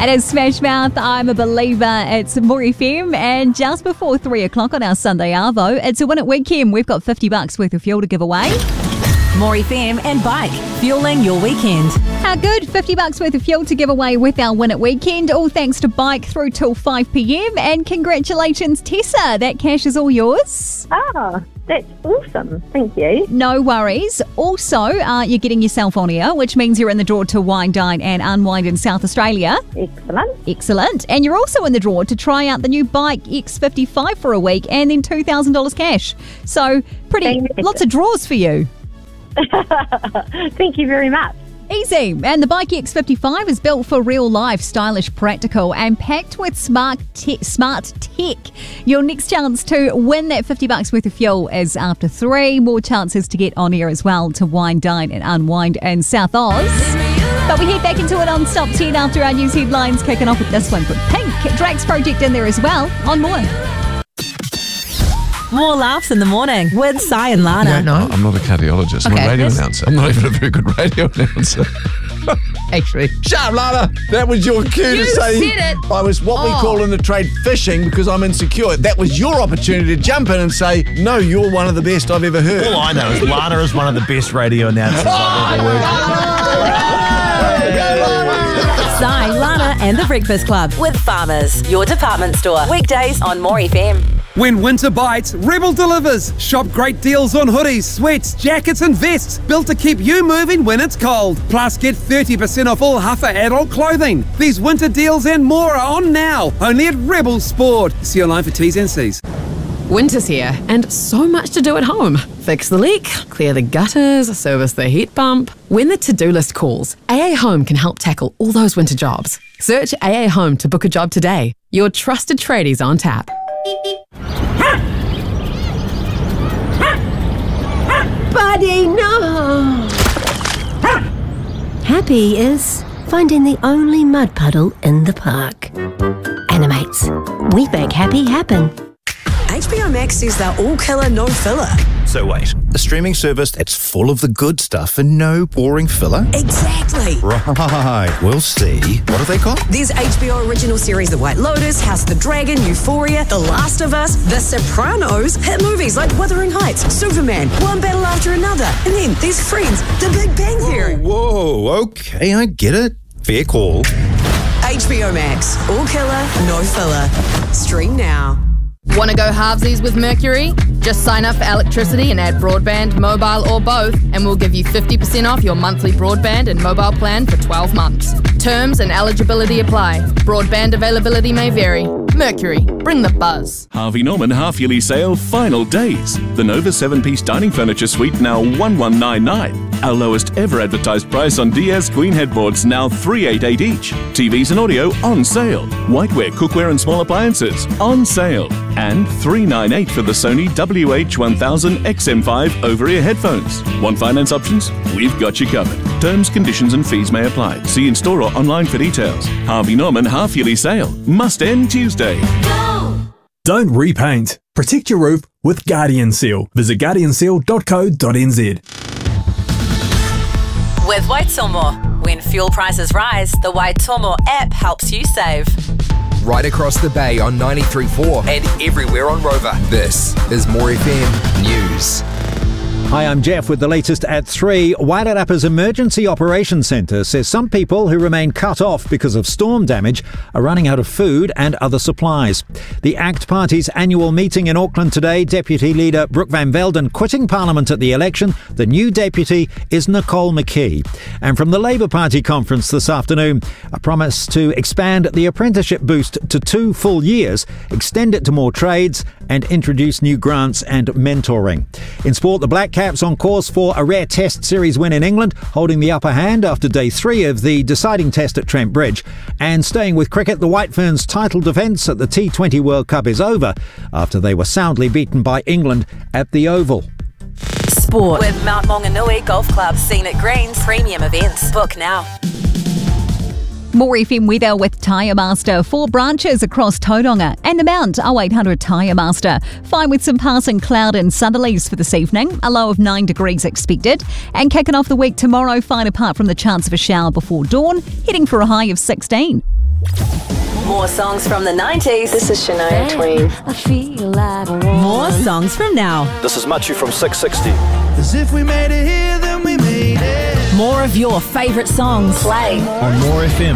It is Smash Mouth, I'm a Believer. It's More FM, and just before 3 o'clock on our Sunday Arvo, it's a Win It weekend. We've got $50 worth of fuel to give away. More FM and Bike, fueling your weekend. How good? $50 worth of fuel to give away with our Win It weekend. All thanks to Bike through till 5 p.m. And congratulations, Tessa. That cash is all yours. That's awesome. Thank you. No worries. Also, you're getting yourself on air, which means you're in the draw to wine, dine and unwind in South Australia. Excellent. And you're also in the draw to try out the new Bike X55 for a week and then $2,000 cash. So lots of draws for you. Thank you very much. Easy. And the Bike X55 is built for real life, stylish, practical and packed with smart tech. Your next chance to win that $50 worth of fuel is after 3. More chances to get on air as well to wine, dine and unwind in South Oz. But we head back into it on Stop 10 after our news headlines, kicking off with this one for Pink. Drax Project in there as well. On more. More laughs in the morning with Sai and Lana. You don't know? I'm not a cardiologist. I'm a radio announcer. I'm not even a very good radio announcer. Actually. Shut up, Lana. That was your cue to say said it. I was what we call in the trade fishing because I'm insecure. That was your opportunity to jump in and say, no, you're one of the best I've ever heard. All I know is Lana is one of the best radio announcers I've ever worked with. Sai, Lana and the Breakfast Club with Farmers, your department store. Weekdays on More FM. When winter bites, Rebel delivers. Shop great deals on hoodies, sweats, jackets and vests built to keep you moving when it's cold. Plus, get 30% off all Huffer adult clothing. These winter deals and more are on now, only at Rebel Sport. See online for T's and C's. Winter's here and so much to do at home. Fix the leak, clear the gutters, service the heat pump. When the to-do list calls, AA Home can help tackle all those winter jobs. Search AA Home to book a job today. Your trusted tradies on tap. Buddy, no! Happy is finding the only mud puddle in the park. Animates. We make happy happen. HBO Max says they're all killer, no filler. So wait, a streaming service that's full of the good stuff and no boring filler? Exactly. Right, we'll see. What have they got? There's HBO original series The White Lotus, House of the Dragon, Euphoria, The Last of Us, The Sopranos, hit movies like Wuthering Heights, Superman, one battle after another. And then there's Friends, The Big Bang Theory. Whoa, okay, I get it. Fair call. HBO Max, all killer, no filler. Stream now. Want to go halvesies with Mercury? Just sign up for electricity and add broadband, mobile or both, and we'll give you 50% off your monthly broadband and mobile plan for 12 months. Terms and eligibility apply. Broadband availability may vary. Mercury, bring the buzz. Harvey Norman half-yearly sale final days. The Nova 7-piece dining furniture suite now $1,199. Our lowest ever advertised price on Diaz Queen headboards now $388 each. TVs and audio on sale. Whiteware, cookware and small appliances on sale. And $398 for the Sony WH-1000 XM5 over-ear headphones. Want finance options? We've got you covered. Terms, conditions and fees may apply. See in-store or online for details. Harvey Norman half-yearly sale. Must end Tuesday. Don't repaint. Protect your roof with Guardian Seal. Visit guardianseal.co.nz. With Waitomo, when fuel prices rise, the Waitomo app helps you save. Right across the bay on 93.4 and everywhere on Rover. This is More FM News. Hi, I'm Jeff with the latest at 3. Wairarapa's Emergency Operations Centre says some people who remain cut off because of storm damage are running out of food and other supplies. The ACT Party's annual meeting in Auckland today, Deputy Leader Brooke Van Velden quitting Parliament at the election. The new deputy is Nicole McKee. And from the Labour Party conference this afternoon, a promise to expand the apprenticeship boost to 2 full years, extend it to more trades and introduce new grants and mentoring. In sport, the Black Caps on course for a rare Test Series win in England, holding the upper hand after day 3 of the deciding test at Trent Bridge. And staying with cricket, the White Ferns' title defence at the T20 World Cup is over after they were soundly beaten by England at the Oval. Sport with Mount Maunganui Golf Club, Scenic Greens, premium events. Book now. More FM weather with Tyre Master. 4 branches across Tauranga and the Mount 0800 Tyre Master. Fine with some passing cloud and southerlies for this evening. A low of 9 degrees expected. And kicking off the week tomorrow, fine apart from the chance of a shower before dawn, heading for a high of 16. More songs from the 90s. This is Shania Twain. I feel like More songs from now. This is Machu from 660. As if we made it here, then we made it. More of your favourite songs. Play On More FM.